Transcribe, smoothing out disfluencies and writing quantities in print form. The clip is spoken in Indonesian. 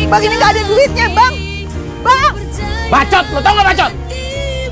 Bang ini nggak ada duitnya, Bang. Bang. Bacot, lo tau gak bacot?